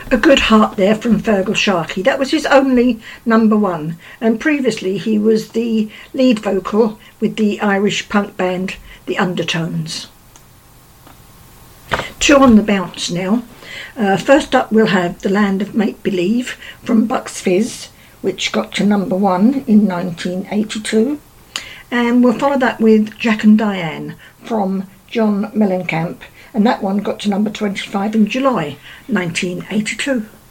A good heart there from Feargal Sharkey. That was his only number one, and previously he was the lead vocal with the Irish punk band The Undertones. Two on the bounce now. First up we'll have The Land of Make Believe from Bucks Fizz, which got to number one in 1982. And we'll follow that with Jack and Diane from John Mellencamp, and that one got to number 25 in July 1982.